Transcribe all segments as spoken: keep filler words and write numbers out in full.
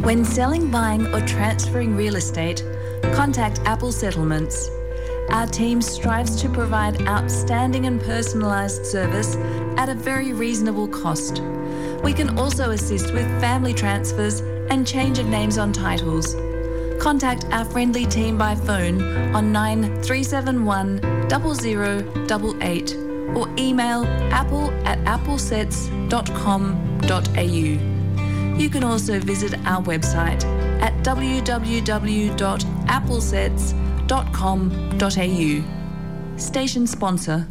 When selling, buying or transferring real estate, contact Apple Settlements. Our team strives to provide outstanding and personalised service at a very reasonable cost. We can also assist with family transfers and change of names on titles. Contact our friendly team by phone on nine three seven one zero zero eight eight or email apple at applesets dot com dot a u. You can also visit our website at w w w dot applesets dot com dot a u. Station sponsor.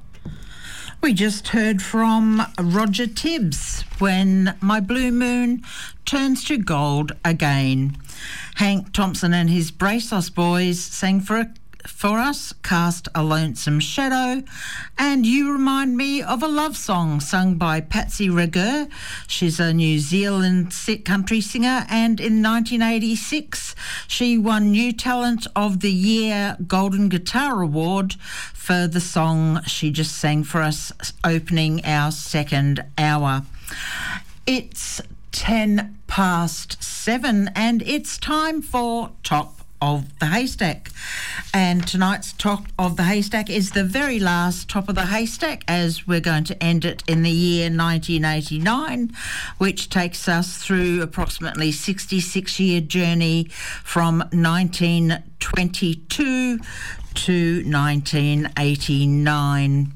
We just heard from Roger Tibbs, When My Blue Moon Turns to Gold Again. Hank Thompson and his Braceos boys sang for for us, Cast a Lonesome Shadow, and You Remind Me of a Love Song sung by Patsy Reger. She's a New Zealand country singer, and in nineteen eighty-six she won New Talent of the Year Golden Guitar Award for the song she just sang for us, opening our second hour. It's ten past seven and it's time for Top of the Haystack. And tonight's Top of the Haystack is the very last Top of the Haystack, as we're going to end it in the year nineteen eighty-nine, which takes us through approximately sixty-six year journey from nineteen twenty-two to nineteen eighty-nine.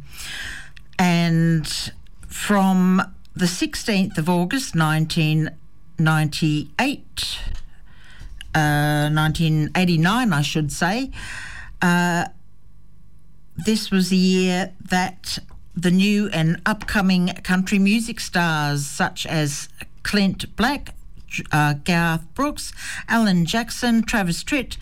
And from the sixteenth of August nineteen ninety-eight, Uh, nineteen eighty-nine, I should say. Uh, this was the year that the new and upcoming country music stars such as Clint Black, uh, Garth Brooks, Alan Jackson, Travis Tritt,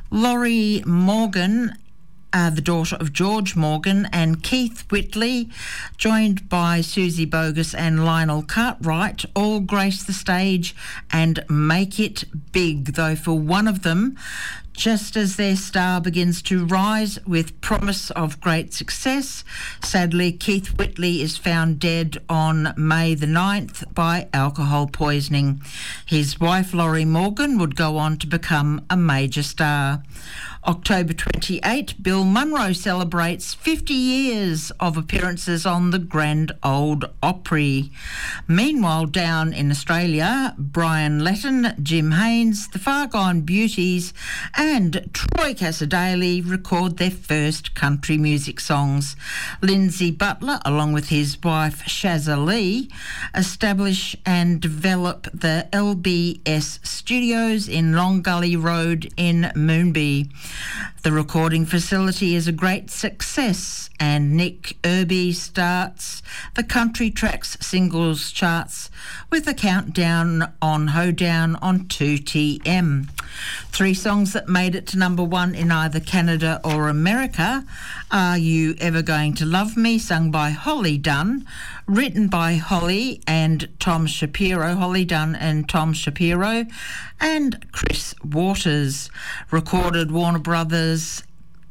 Laurie Morgan, Uh, the daughter of George Morgan, and Keith Whitley, joined by Susie Bogus and Lionel Cartwright, all grace the stage and make it big, though for one of them, just as their star begins to rise with promise of great success, sadly Keith Whitley is found dead on May the ninth by alcohol poisoning. His wife Laurie Morgan would go on to become a major star. October twenty-eighth, Bill Munro celebrates fifty years of appearances on the Grand Ole Opry. Meanwhile, down in Australia, Brian Letton, Jim Haynes, the Far Gone Beauties and Troy Cassadaly record their first country music songs. Lindsay Butler, along with his wife Shazza Lee, establish and develop the L B S Studios in Long Gully Road in Moonbee. The recording facility is a great success, and Nick Irby starts the Country Tracks singles charts with a countdown on Hoedown on two T M. Three songs that made it to number one in either Canada or America: Are You Ever Going to Love Me, sung by Holly Dunn, written by Holly and Tom Shapiro, Holly Dunn and Tom Shapiro, and Chris Waters. Recorded Warner Brothers,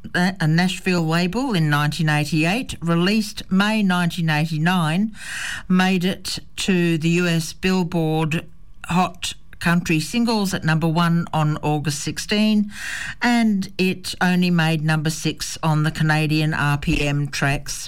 a Nashville label, in nineteen eighty-eight, released May nineteen eighty-nine, made it to the U S Billboard Hot Country Singles at number one on August sixteenth, and it only made number six on the Canadian R P M tracks.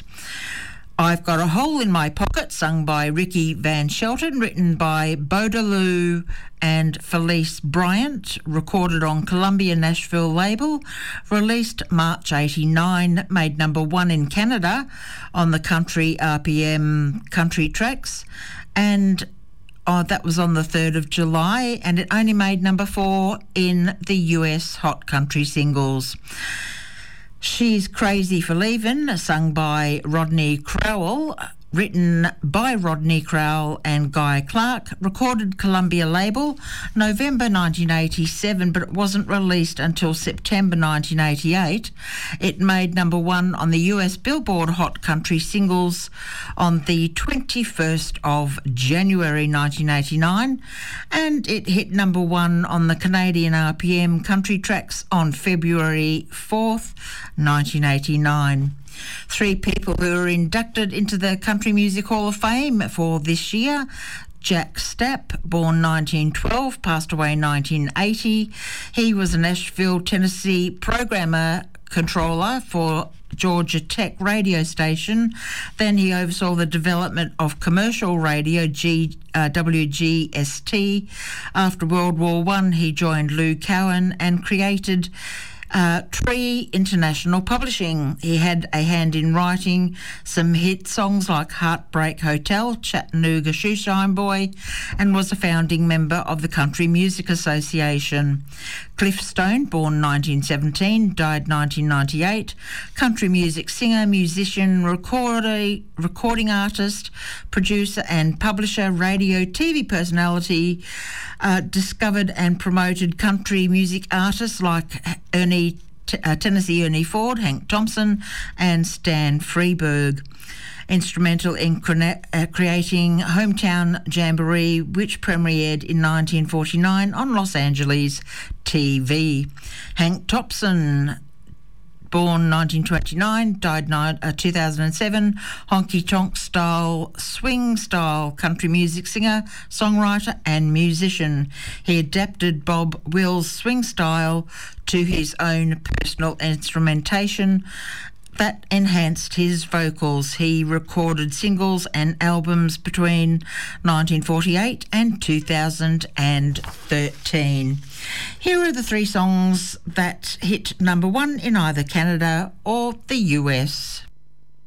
I've Got a Hole in My Pocket, sung by Ricky Van Shelton, written by Bodaloo and Felice Bryant, recorded on Columbia Nashville label, released March eighty-nine, made number one in Canada on the Country R P M country tracks, and oh, that was on the third of July, and it only made number four in the U S Hot Country Singles. She's Crazy for Leavin', sung by Rodney Crowell, written by Rodney Crowell and Guy Clark, recorded Columbia label, November nineteen eighty-seven, but it wasn't released until September nineteen eighty-eight. It made number one on the U S Billboard Hot Country Singles on the twenty-first of January nineteen eighty-nine, and it hit number one on the Canadian R P M country tracks on February fourth, nineteen eighty-nine. Three people who were inducted into the Country Music Hall of Fame for this year: Jack Stapp, born nineteen twelve, passed away nineteen eighty. He was a Nashville, Tennessee programmer controller for Georgia Tech radio station. Then he oversaw the development of commercial radio, G, uh, W G S T. After World War One, he joined Lou Cowan and created Uh, Tree International Publishing. He had a hand in writing some hit songs like Heartbreak Hotel, Chattanooga Shoeshine Boy, and was a founding member of the Country Music Association. Cliff Stone, born nineteen seventeen, died nineteen ninety-eight, country music singer, musician, recorder, recording artist, producer and publisher, radio, T V personality, uh, discovered and promoted country music artists like Ernie T- uh, Tennessee Ernie Ford, Hank Thompson and Stan Freberg. Instrumental in cre- uh, creating Hometown Jamboree, which premiered in nineteen forty-nine on Los Angeles T V. Hank Thompson, born nineteen twenty-nine, died ni- uh, two thousand seven, honky-tonk style, swing style country music singer, songwriter and musician. He adapted Bob Wills' swing style to his own personal instrumentation that enhanced his vocals. He recorded singles and albums between nineteen forty-eight and two thousand thirteen. Here are the three songs that hit number one in either Canada or the U S.